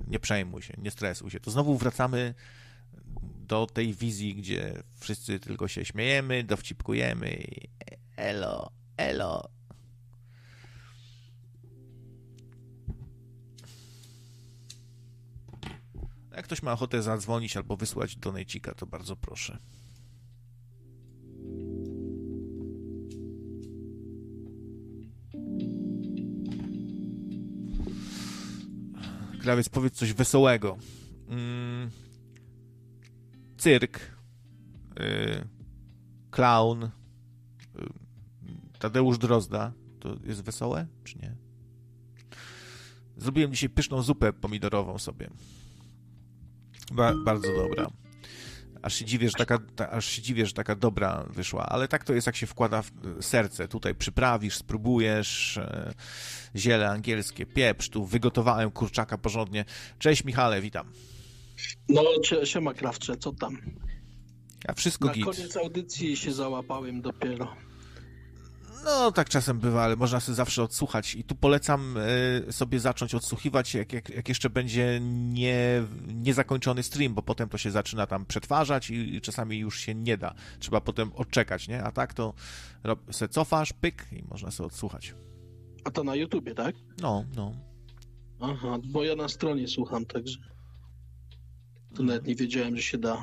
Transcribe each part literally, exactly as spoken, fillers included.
nie przejmuj się, nie stresuj się. To znowu wracamy do tej wizji, gdzie wszyscy tylko się śmiejemy, dowcipkujemy i elo, elo. Jak ktoś ma ochotę zadzwonić albo wysłać donejcika, to bardzo proszę. Krawiec, powiedz coś wesołego. Mm. Cyrk, yy, klaun, yy, Tadeusz Drozda. To jest wesołe, czy nie? Zrobiłem dzisiaj pyszną zupę pomidorową sobie. Ba- bardzo dobra. Aż się dziwię, że taka, ta, aż się dziwię, że taka dobra wyszła. Ale tak to jest, jak się wkłada w serce. Tutaj przyprawisz, spróbujesz. E, ziele angielskie, pieprz. Tu wygotowałem kurczaka porządnie. Cześć Michale, witam. No, siema Krawcze, co tam? A wszystko Na git. Na koniec audycji się załapałem dopiero. No, tak czasem bywa, ale można sobie zawsze odsłuchać i tu polecam y, sobie zacząć odsłuchiwać, jak, jak, jak jeszcze będzie nie, niezakończony stream, bo potem to się zaczyna tam przetwarzać i, i czasami już się nie da. Trzeba potem odczekać, nie? A tak to rob, se cofasz, pyk i można sobie odsłuchać. A to na YouTubie, tak? No, no. Aha, bo ja na stronie słucham, także to nawet nie wiedziałem, że się da.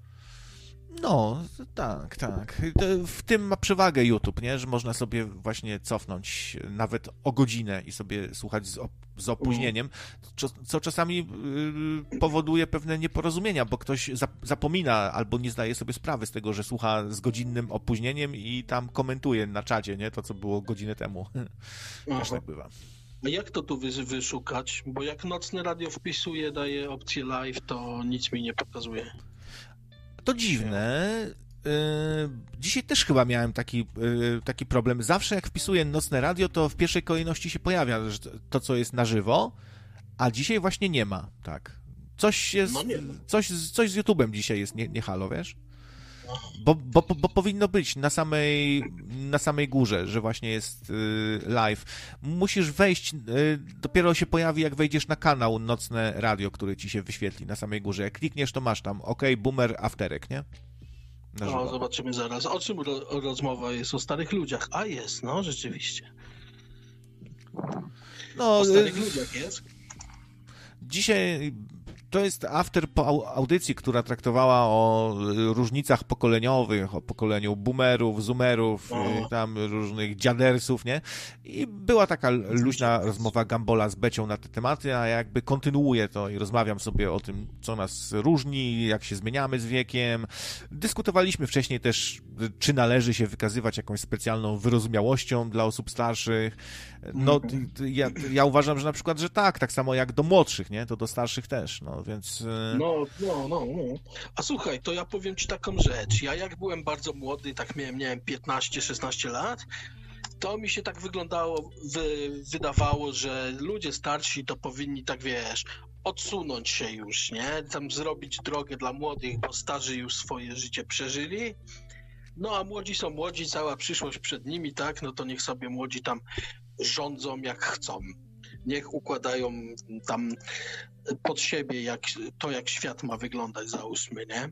No, tak, tak. W tym ma przewagę YouTube, nie? Że można sobie właśnie cofnąć nawet o godzinę i sobie słuchać z, op- z opóźnieniem, co, co czasami yy, powoduje pewne nieporozumienia, bo ktoś zap- zapomina albo nie zdaje sobie sprawy z tego, że słucha z godzinnym opóźnieniem i tam komentuje na czacie, nie? To, co było godzinę temu. Też tak bywa. A jak to tu wy- wyszukać? Bo jak Nocne Radio wpisuje, daje opcję live, to nic mi nie pokazuje. To dziwne. Dzisiaj też chyba miałem taki, taki problem. Zawsze jak wpisuję Nocne Radio, to w pierwszej kolejności się pojawia to, co jest na żywo, a dzisiaj właśnie nie ma. Tak. Coś jest, no nie. coś, coś z YouTube'em dzisiaj jest nie, nie halo, wiesz? Bo, bo, bo powinno być na samej, na samej górze, że właśnie jest y, live. Musisz wejść, y, dopiero się pojawi, jak wejdziesz na kanał Nocne Radio, który ci się wyświetli na samej górze. Jak klikniesz, to masz tam OK, Boomer Afterek, nie? No, zobaczymy zaraz. O czym ro- rozmowa jest? O starych ludziach. A jest, no, rzeczywiście. No, o starych y- ludziach jest. Dzisiaj to jest after po audycji, która traktowała o różnicach pokoleniowych, o pokoleniu boomerów, zoomerów, o. tam różnych dziadersów, nie? I była taka luźna rozmowa Gambola z Becią na te tematy, a jakby kontynuuję to i rozmawiam sobie o tym, co nas różni, jak się zmieniamy z wiekiem. Dyskutowaliśmy wcześniej też, czy należy się wykazywać jakąś specjalną wyrozumiałością dla osób starszych. No, ja, ja uważam, że na przykład, że tak, tak samo jak do młodszych, nie? To do starszych też, no, więc... No, no, no, no. A słuchaj, to ja powiem ci taką rzecz. Ja jak byłem bardzo młody, tak miałem, miałem piętnaście szesnaście lat, to mi się tak wyglądało, wy, wydawało, że ludzie starsi to powinni, tak wiesz, odsunąć się już, nie? Tam zrobić drogę dla młodych, bo starzy już swoje życie przeżyli. No, a młodzi są młodzi, cała przyszłość przed nimi, tak? No to niech sobie młodzi tam rządzą jak chcą. Niech układają tam pod siebie jak, to, jak świat ma wyglądać, załóżmy, nie?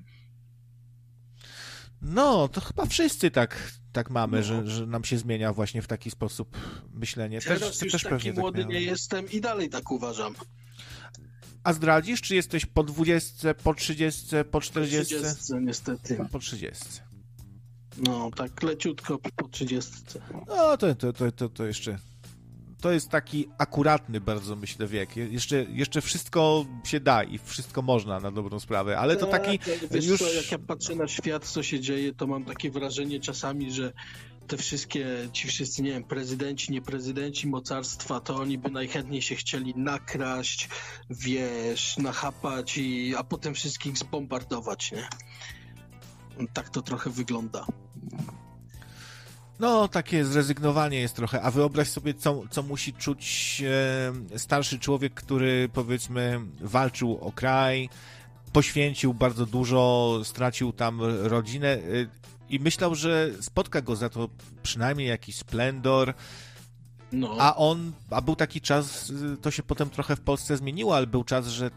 No, to chyba wszyscy tak, tak mamy, no. że, że nam się zmienia właśnie w taki sposób myślenie. Teraz też, już też taki młody tak nie jestem i dalej tak uważam. A zdradzisz, czy jesteś po dwudziestce, po trzydziestce, po czterdziestce? Po trzydziestce, niestety. Po trzydziestce. No, tak leciutko po trzydziestce. No, to, to, to, to, to jeszcze... To jest taki akuratny bardzo, myślę, wiek. Jeszcze, jeszcze wszystko się da i wszystko można na dobrą sprawę, ale to taki tak, wiesz już... co, jak ja patrzę na świat, co się dzieje, to mam takie wrażenie czasami, że te wszystkie, ci wszyscy, nie wiem, prezydenci, nie prezydenci mocarstwa, to oni by najchętniej się chcieli nakraść, wiesz, nachapać, i, a potem wszystkich zbombardować, nie? Tak to trochę wygląda. No, takie zrezygnowanie jest trochę, a wyobraź sobie, co, co musi czuć e, starszy człowiek, który, powiedzmy, walczył o kraj, poświęcił bardzo dużo, stracił tam rodzinę e, i myślał, że spotka go za to przynajmniej jakiś splendor, no. a on, a był taki czas, to się potem trochę w Polsce zmieniło, ale był czas, że